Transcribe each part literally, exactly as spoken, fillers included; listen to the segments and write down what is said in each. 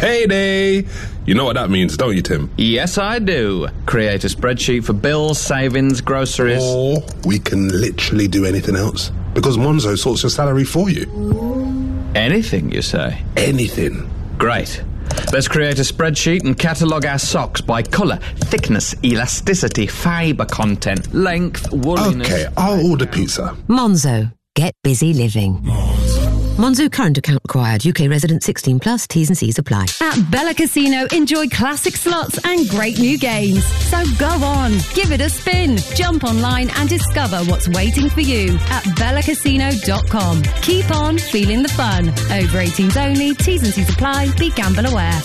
Payday! You know what that means, don't you, Tim? Yes, I do. Create a spreadsheet for bills, savings, groceries. Or we can literally do anything else, because Monzo sorts your salary for you. Anything, you say? Anything. Great. Let's create a spreadsheet and catalogue our socks by colour, thickness, elasticity, fibre content, length, wooliness... Okay, I'll order pizza. Monzo. Get busy living. Monzo current account required. U K resident sixteen plus. T's and C's apply. At Bella Casino, enjoy classic slots and great new games. So go on, give it a spin. Jump online and discover what's waiting for you at bella casino dot com. Keep on feeling the fun. Over eighteens only. T's and C's apply. Be gamble aware.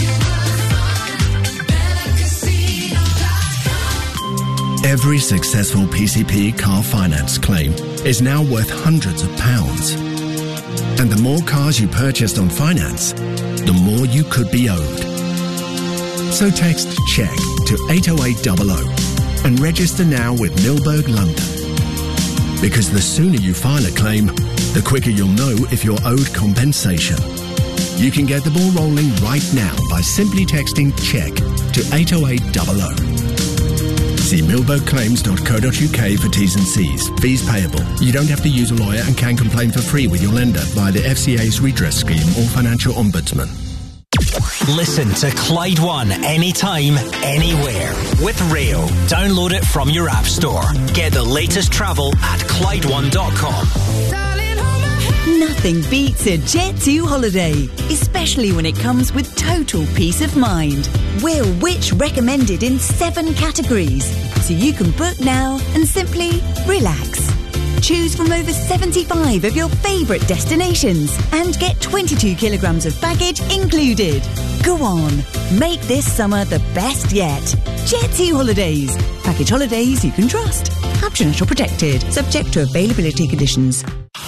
Every successful P C P car finance claim is now worth hundreds of pounds. And the more cars you purchased on finance, the more you could be owed. So text CHECK to eight oh eight hundred and register now with Milberg London. Because the sooner you file a claim, the quicker you'll know if you're owed compensation. You can get the ball rolling right now by simply texting CHECK to eight oh eight hundred. See milberg claims dot co dot uk for T's and C's. Fees payable. You don't have to use a lawyer and can complain for free with your lender via the F C A's redress scheme or financial ombudsman. Listen to Clyde One anytime, anywhere with Rail. Download it from your app store. Get the latest travel at clyde one dot com. Nothing beats a Jet two holiday, especially when it comes with total peace of mind. We're Which recommended in seven categories, so you can book now and simply relax. Choose from over seventy-five of your favourite destinations and get twenty-two kilograms of baggage included. Go on, make this summer the best yet. Jet two Holidays. Package holidays you can trust. Caption or protected, subject to availability conditions.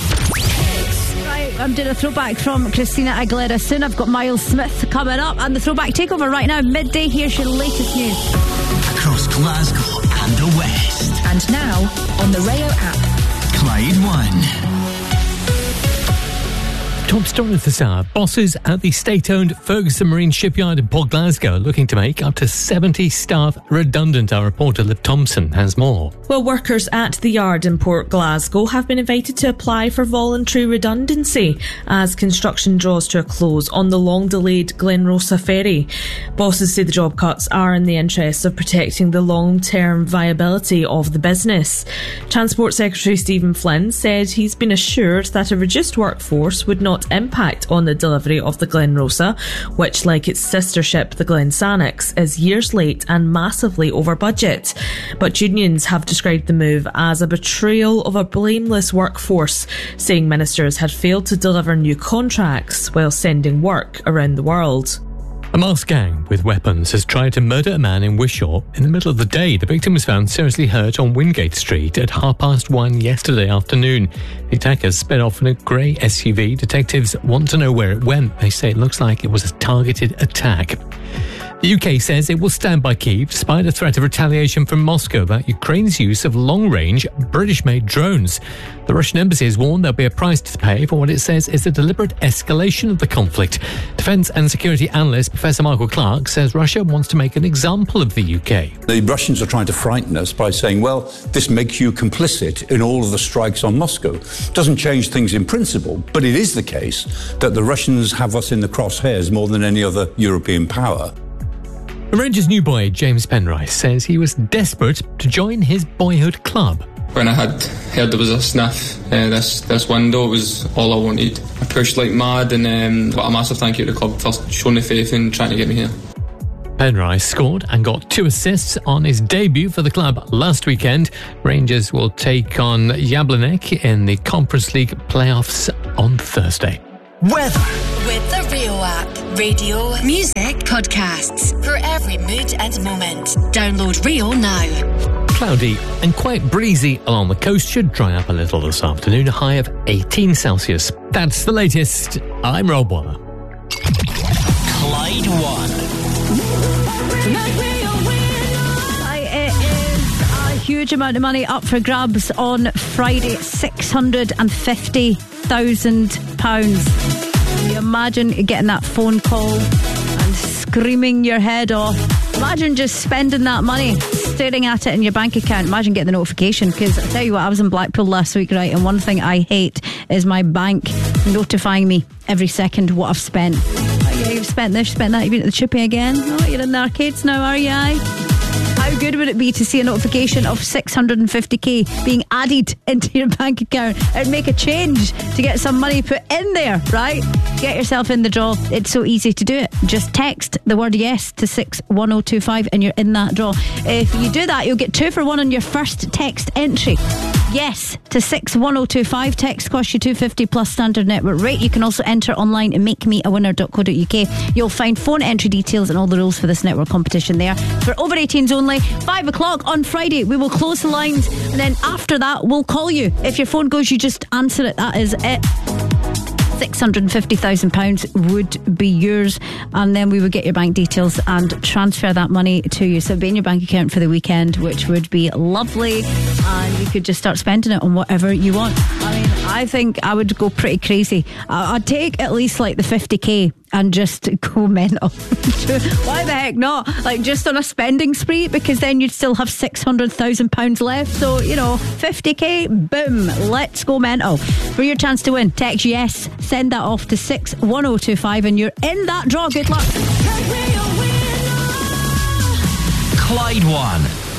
I'm doing a throwback from Christina Aguilera soon. I've got Miles Smith coming up and the throwback takeover right now, midday. Here's your latest news. Across Glasgow and the West. And now on the Rayo app. Clyde One. Top story of this hour. Bosses at the state-owned Ferguson Marine Shipyard in Port Glasgow are looking to make up to seventy staff redundant. Our reporter Liv Thompson has more. Well, workers at the yard in Port Glasgow have been invited to apply for voluntary redundancy as construction draws to a close on the long-delayed Glenrosa ferry. Bosses say the job cuts are in the interests of protecting the long-term viability of the business. Transport Secretary Stephen Flynn said he's been assured that a reduced workforce would not impact on the delivery of the Glenrosa, which, like its sister ship, the Glen Sannox, is years late and massively over budget. But unions have described the move as a betrayal of a blameless workforce, saying ministers had failed to deliver new contracts while sending work around the world. A masked gang with weapons has tried to murder a man in Wishaw in the middle of the day. The victim was found seriously hurt on Wingate Street at half past one yesterday afternoon. The attackers sped off in a grey S U V. Detectives want to know where it went. They say it looks like it was a targeted attack. The U K says it will stand by Kyiv despite a threat of retaliation from Moscow about Ukraine's use of long-range British-made drones. The Russian embassy has warned there'll be a price to pay for what it says is a deliberate escalation of the conflict. Defence and security analyst Professor Michael Clark says Russia wants to make an example of the U K. The Russians are trying to frighten us by saying, well, this makes you complicit in all of the strikes on Moscow. Doesn't change things in principle, but it is the case that the Russians have us in the crosshairs more than any other European power. Rangers new boy James Penrice says he was desperate to join his boyhood club. When I had heard there was a sniff, uh, this this window was all I wanted. I pushed like mad, and um, got a massive thank you to the club for showing the faith and trying to get me here. Penrice scored and got two assists on his debut for the club last weekend. Rangers will take on Jablonec in the Conference League playoffs on Thursday. Weather. With the Rio app. Radio, music, podcasts. For every mood and moment. Download Rio now. Cloudy and quite breezy along the coast. Should dry up a little this afternoon. A high of eighteen Celsius. That's the latest. I'm Rob Waller. Clyde One. It is a huge amount of money up for grabs on Friday. six hundred fifty thousand pounds. Can you imagine getting that phone call screaming your head off. Imagine just spending that money, staring at it in your bank account. Imagine getting the notification, because I tell you what, I was in Blackpool last week, right, and one thing I hate is my bank notifying me every second what I've spent. Oh yeah, you've spent this, spent that, you've been at the chippy again. Oh, you're in the arcades now, are you? Aye? How good would it be to see a notification of six hundred fifty k being added into your bank account and make a change to get some money put in there, right? Get yourself in the draw. It's so easy to do it. Just text the word yes to six one oh two five and you're in that draw. If you do that, you'll get two for one on your first text entry. Yes to six one oh two five. Text costs you two fifty plus standard network rate. You can also enter online at make me a winner dot co dot uk. You'll find phone entry details and all the rules for this network competition there. For over eighteens only. Five o'clock on Friday, we will close the lines, and then after that, we'll call you. If your phone goes, you just answer it. That is it. six hundred fifty thousand pounds would be yours, and then we would get your bank details and transfer that money to you. So it'd be in your bank account for the weekend, which would be lovely, and you could just start spending it on whatever you want. I mean, I think I would go pretty crazy. I'd take at least like the fifty k and just go mental. Why the heck not? Like, just on a spending spree, because then you'd still have six hundred thousand pounds left. So, you know, fifty k, boom, let's go mental. For your chance to win, text yes, send that off to six one oh two five, and you're in that draw. Good luck. Clyde One